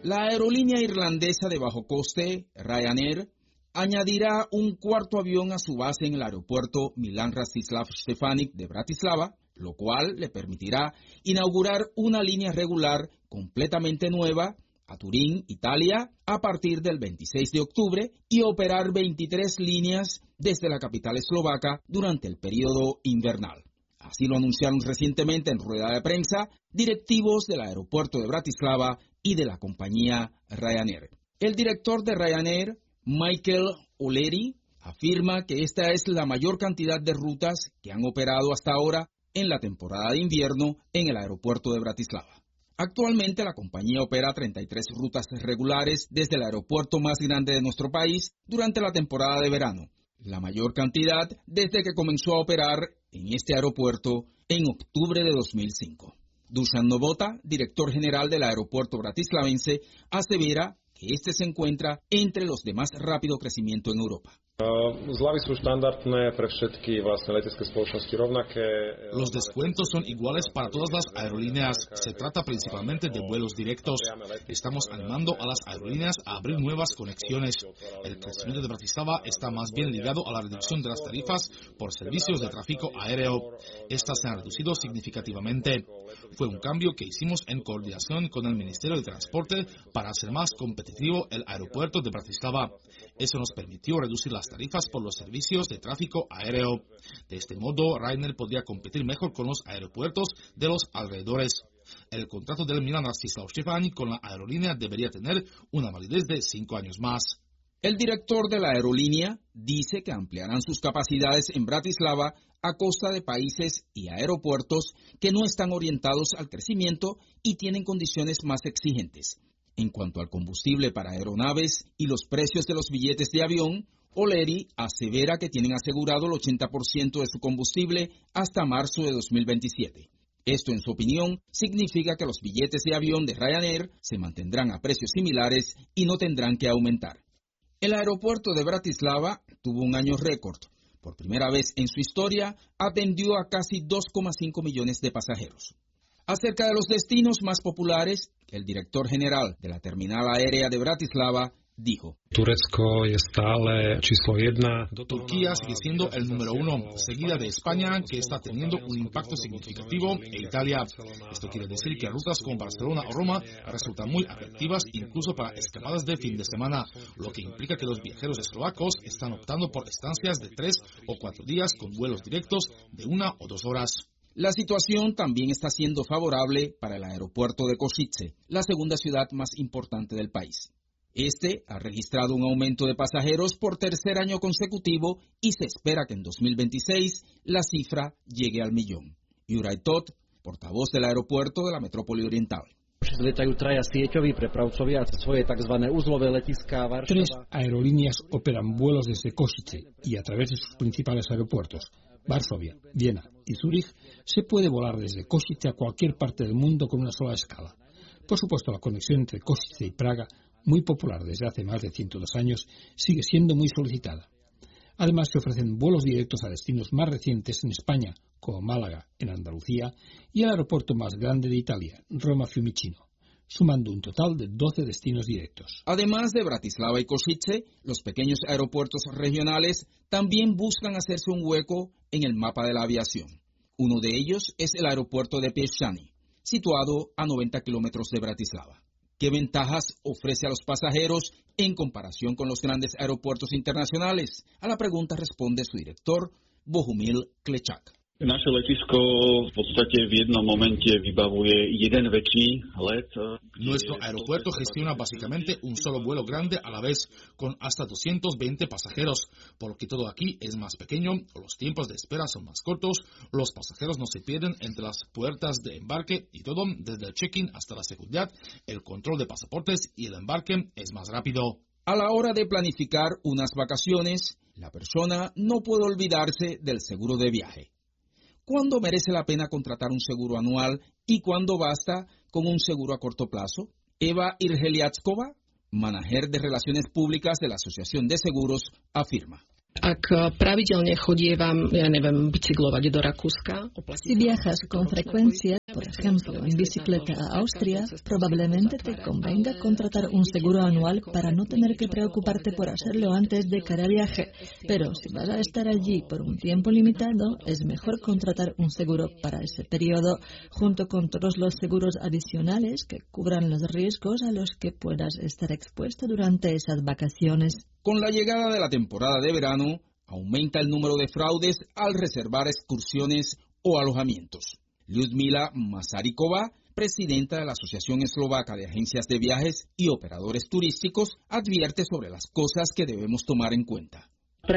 La aerolínea irlandesa de bajo coste, Ryanair, añadirá un cuarto avión a su base en el aeropuerto Milan Rastislav Stefanik de Bratislava, lo cual le permitirá inaugurar una línea regular completamente nueva a Turín, Italia, a partir del 26 de octubre y operar 23 líneas desde la capital eslovaca durante el periodo invernal. Así lo anunciaron recientemente en rueda de prensa directivos del aeropuerto de Bratislava y de la compañía Ryanair. El director de Ryanair, Michael O'Leary, afirma que esta es la mayor cantidad de rutas que han operado hasta ahora en la temporada de invierno en el aeropuerto de Bratislava. Actualmente la compañía opera 33 rutas regulares desde el aeropuerto más grande de nuestro país durante la temporada de verano, la mayor cantidad desde que comenzó a operar en este aeropuerto en octubre de 2005. Dusan Novota, director general del aeropuerto bratislavense, asevera que este se encuentra entre los de más rápido crecimiento en Europa. Los descuentos son iguales para todas las aerolíneas. Se trata principalmente de vuelos directos. Estamos animando a las aerolíneas a abrir nuevas conexiones. El crecimiento de Bratislava está más bien ligado a la reducción de las tarifas por servicios de tráfico aéreo. Estas se han reducido significativamente. Fue un cambio que hicimos en coordinación con el Ministerio de Transporte para hacer más competitivo el aeropuerto de Bratislava. Eso nos permitió reducir las tarifas por los servicios de tráfico aéreo. De este modo, Ryanair podría competir mejor con los aeropuertos de los alrededores. El contrato del Milan Rastislav Stefanik con la aerolínea debería tener una validez de 5 años más. El director de la aerolínea dice que ampliarán sus capacidades en Bratislava a costa de países y aeropuertos que no están orientados al crecimiento y tienen condiciones más exigentes. En cuanto al combustible para aeronaves y los precios de los billetes de avión, O'Leary asevera que tienen asegurado el 80% de su combustible hasta marzo de 2027. Esto, en su opinión, significa que los billetes de avión de Ryanair se mantendrán a precios similares y no tendrán que aumentar. El aeropuerto de Bratislava tuvo un año récord. Por primera vez en su historia, atendió a casi 2,5 millones de pasajeros. Acerca de los destinos más populares, el director general de la terminal aérea de Bratislava dijo: Turquía sigue siendo el número 1, seguida de España, que está teniendo un impacto significativo, e Italia. Esto quiere decir que rutas como Barcelona o Roma resultan muy atractivas incluso para escapadas de fin de semana, lo que implica que los viajeros eslovacos están optando por estancias de 3 o 4 días con vuelos directos de 1 o 2 horas. La situación también está siendo favorable para el aeropuerto de Košice, la segunda ciudad más importante del país. Este ha registrado un aumento de pasajeros por tercer año consecutivo y se espera que en 2026 la cifra llegue al 1.000.000. Juraj Todt, portavoz del aeropuerto de la metrópoli oriental. 3 aerolíneas operan vuelos desde Košice y a través de sus principales aeropuertos, Varsovia, Viena y Zúrich. Se puede volar desde Košice a cualquier parte del mundo con una sola escala. Por supuesto, la conexión entre Košice y Praga, muy popular desde hace más de 102 años, sigue siendo muy solicitada. Además, se ofrecen vuelos directos a destinos más recientes en España, como Málaga, en Andalucía, y el aeropuerto más grande de Italia, Roma Fiumicino, sumando un total de 12 destinos directos. Además de Bratislava y Košice, los pequeños aeropuertos regionales también buscan hacerse un hueco en el mapa de la aviación. Uno de ellos es el aeropuerto de Piešťany, situado a 90 kilómetros de Bratislava. ¿Qué ventajas ofrece a los pasajeros en comparación con los grandes aeropuertos internacionales? A la pregunta responde su director, Bohumil Klečak. Naše letisko v podstate v jednom momente vybavuje jeden väčší let. Nuestro aeropuerto gestiona básicamente un solo vuelo grande a la vez, con hasta 220 pasajeros, por lo que todo aquí es más pequeño, los tiempos de espera son más cortos, los pasajeros no se pierden entre las puertas de embarque y todo, desde el check-in hasta la seguridad, el control de pasaportes y el embarque es más rápido. A la hora de planificar unas vacaciones, la persona no puede olvidarse del seguro de viaje. ¿Cuándo merece la pena contratar un seguro anual y cuándo basta con un seguro a corto plazo? Eva Irheliatskova, manager de Relaciones Públicas de la Asociación de Seguros, afirma. Si viajas con frecuencia, por ejemplo, en bicicleta a Austria, probablemente te convenga contratar un seguro anual para no tener que preocuparte por hacerlo antes de cada viaje. Pero si vas a estar allí por un tiempo limitado, es mejor contratar un seguro para ese periodo, junto con todos los seguros adicionales que cubran los riesgos a los que puedas estar expuesto durante esas vacaciones. Con la llegada de la temporada de verano, aumenta el número de fraudes al reservar excursiones o alojamientos. Lyudmila Masarykova, presidenta de la Asociación Eslovaca de Agencias de Viajes y Operadores Turísticos, advierte sobre las cosas que debemos tomar en cuenta.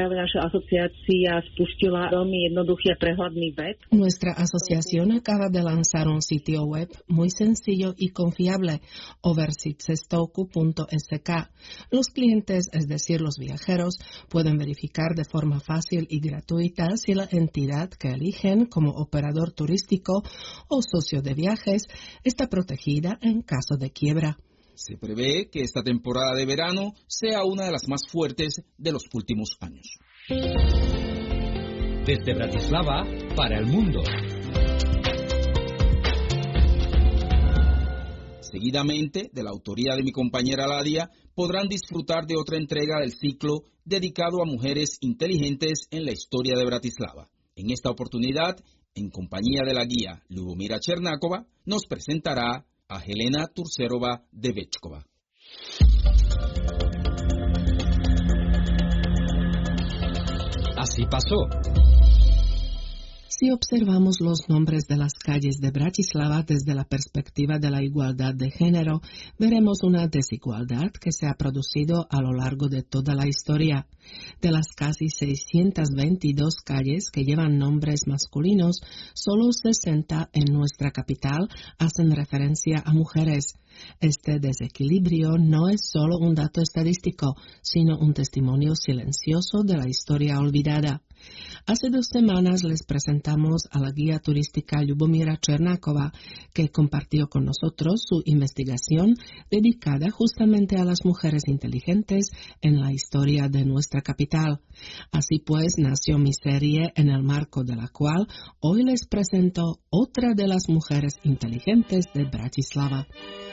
Nuestra asociación acaba de lanzar un sitio web muy sencillo y confiable, oversitcestoku.sk. Los clientes, es decir, los viajeros, pueden verificar de forma fácil y gratuita si la entidad que eligen como operador turístico o socio de viajes está protegida en caso de quiebra. Se prevé que esta temporada de verano sea una de las más fuertes de los últimos años. Desde Bratislava para el mundo. Seguidamente, de la autoría de mi compañera Ladia, podrán disfrutar de otra entrega del ciclo dedicado a mujeres inteligentes en la historia de Bratislava. En esta oportunidad, en compañía de la guía Lubomira Černáková, nos presentará a Helena Turcerova de Večkova. Así pasó. Si observamos los nombres de las calles de Bratislava desde la perspectiva de la igualdad de género, veremos una desigualdad que se ha producido a lo largo de toda la historia. De las casi 622 calles que llevan nombres masculinos, solo 60 en nuestra capital hacen referencia a mujeres. Este desequilibrio no es solo un dato estadístico, sino un testimonio silencioso de la historia olvidada. Hace 2 semanas les presentamos a la guía turística Lubomira Černáková, que compartió con nosotros su investigación dedicada justamente a las mujeres inteligentes en la historia de nuestra capital. Así pues, nació mi serie en el marco de la cual hoy les presento otra de las mujeres inteligentes de Bratislava.